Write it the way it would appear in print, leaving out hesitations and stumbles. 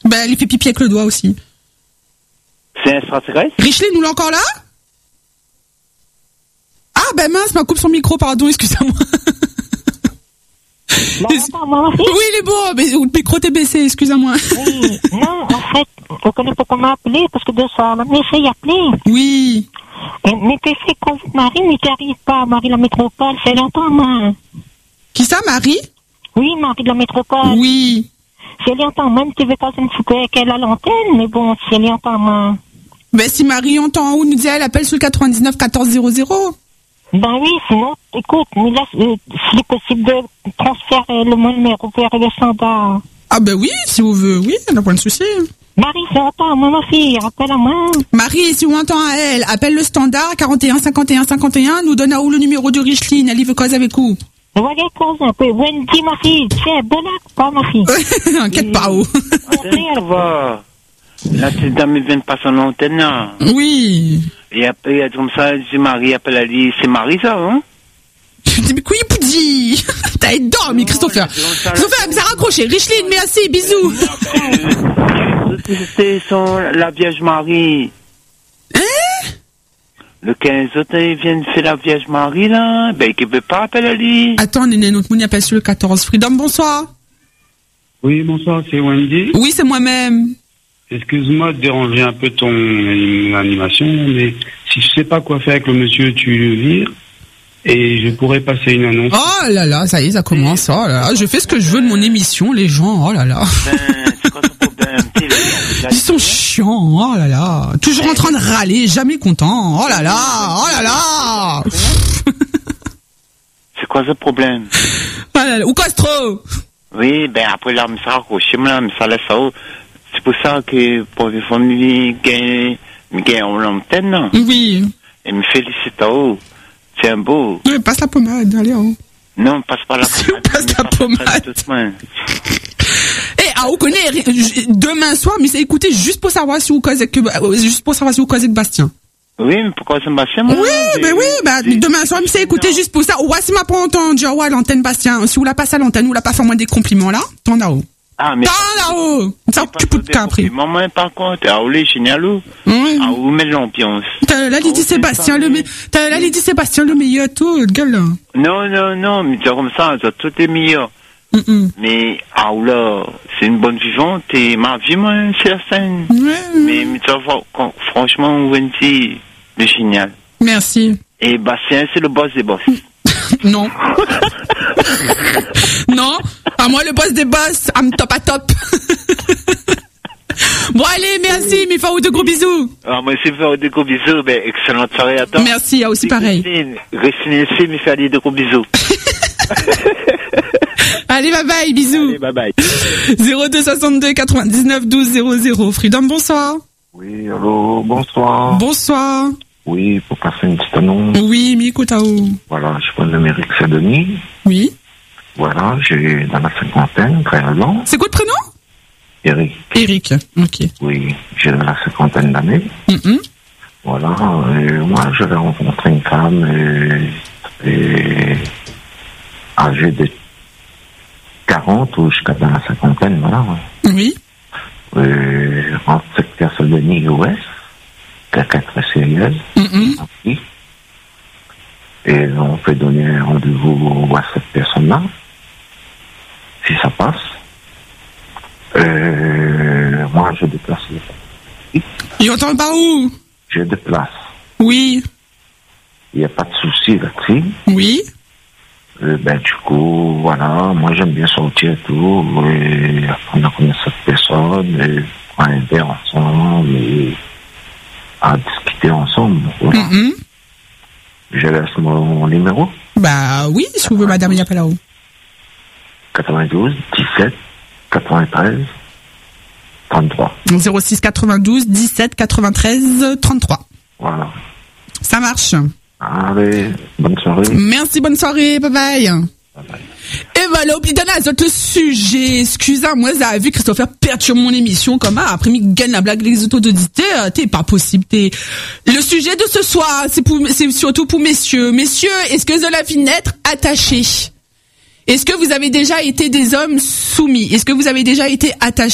Ben, elle fait pipi avec le doigt aussi. C'est un extraterrestre? Richelin, nous l'a encore là? Ah, ben mince, ma coupe son micro, pardon, excusez-moi. Non, attends, moi aussi. Oui, il est bon, mais le micro t'est baissé, excusez-moi. Oui, non, en fait, on connaît pas comment appeler, parce que de ça, on a essayé d'appeler. Oui. Mais t'es fait quand Marie, mais t'arrives pas, Marie la métropole, c'est longtemps, moi. Qui ça, Marie? Oui, Marie de la métropole. Oui. C'est longtemps, même tu veux pas me foutre qu'elle a l'antenne, mais bon, c'est longtemps, moi. Ben, si Marie entend en haut, nous dit, elle appelle sur le 99 14 00. Ben oui, sinon, écoute, mais là, s'il est possible de transférer le numéro vers le standard. Ah ben oui, si vous voulez, oui, il n'y a pas de souci. Marie, c'est longtemps, moi, ma fille, rappelle à moi. Marie, si on entend à elle, appelle le standard 41 51 51, nous donne à où le numéro de Richelin, elle y veut cause avec vous. Voilà, cause un peu. Wendy, ma fille, tiens, bonne pas, ma fille. Inquiète pas, oh. Ça va. Là, cette dame vient de passer en antenne, là. Oui. Et après, comme ça, c'est Marie, appelle elle dit, c'est Marie, ça, hein? Je dis, mais quoi, Poudi? T'as dormi, Christopher. Christopher, elle me s'est raccroché. Richelin, merci, bisous. C'est la Vierge Marie. Hein? Le 15 autres, ils viennent faire la Vierge Marie, là. Ben, qui veut pas appeler Ali. Attends, Néné, notre monde appelle sur le 14. Freedom, bonsoir. Oui, bonsoir, c'est Wendy. Oui, c'est moi-même. Excuse-moi de déranger un peu ton animation, mais si je sais pas quoi faire avec le monsieur, tu le vires. Et je pourrais passer une annonce. Oh là là, ça y est, ça commence. Oh là là, je fais ce que je veux de mon émission, les gens. Oh là là. C'est quoi son problème? Ils sont chiants. Oh là là. Toujours en train de râler, jamais content. Oh là là. Oh là là. C'est quoi ce problème? Oh là là. Ou Castro. Oui, ben après là, me ça raccroche, me ça laisse ça. C'est pour ça que pour les familles gagnent en l'antenne, non? Oui. Et me félicite à eux. C'est un beau. Ouais, passe la pommade, allez, oh. Non, passe pas la Si on passe la pommade. Eh, ah, vous connaissez, demain soir, mais c'est écoutez, juste pour savoir si vous causez que Bastien. Oui, mais pourquoi c'est Bastien? Oui, ben oui, bah, demain soir, mais c'est écouté juste pour ça. Ouais, si m'a pas entendu, ouais, l'antenne Bastien. Si vous la passez à l'antenne, vous la pas fait moins des compliments, là. T'en as haut. Ah, mais. T'en as haut. Ça, tu peux te caprer. Maman, par contre, ah, les génial, ah, vous mettez l'ambiance. T'as là, Lydie Sébastien, le meilleur, tout, gueule, là. Non, mais c'est comme ça, tout est meilleur. Mais, ah, là, c'est une bonne vivante, et ma vie, moi, c'est la scène. Mais ça va, franchement, Wendy, c'est génial. Merci. Et Bastien, c'est le boss des boss. Non. Non. À moi, le boss des boss, I'm top à top. Bon, allez, merci, mes de gros bisous. Ah, moi, c'est faire de gros bisous, ben, excellente soirée à toi. Merci, à aussi pareil. Restez ici, mais faire de gros bisous. Allez, bye bye, bisous. Allez, bye bye. 02 62 99 12 00. Freedom, bonsoir. Oui, allô, bonsoir. Bonsoir. Oui, pour passer une petite annonce. Oui, Mikotao. Voilà, je suis de Eric Saint-Denis. Oui. Voilà, j'ai dans la cinquantaine, 13 ans. C'est quoi le prénom? Eric, ok. Oui, j'ai dans la cinquantaine d'années. Voilà, moi, je vais rencontrer une femme âgée de 40 ou jusqu'à dans la cinquantaine, voilà. Oui. En secteur Saint-Denis-Ouest, quelqu'un très sérieuse. Oui. Et on fait donner un rendez-vous à cette personne-là, si ça passe. Moi, je déplace. Il entend pas où? Je déplace. Oui. Il n'y a pas de souci là-dessus. Oui. Ben, du coup, voilà, moi j'aime bien sortir et tout, et apprendre à connaître cette personne, et prendre un verre ensemble, et à discuter ensemble. Voilà. Je laisse mon numéro. Bah oui, si vous voulez, madame, il n'y a pas là-haut. 92 17 93 33. 06 92 17 93 33. Voilà. Ça marche. Allez, bonne soirée. Merci, bonne soirée, bye bye. Et voilà, oublie d'un autre sujet. Excusez-moi, vous avez vu Christopher perturbe mon émission comme ça. Après, il gagne la blague les autres auditeurs. T'es pas possible. Le sujet de ce soir, c'est surtout pour messieurs. Messieurs, est-ce que vous avez envie d'être attachés? Est-ce que vous avez déjà été des hommes soumis? Est-ce que vous avez déjà été attachés?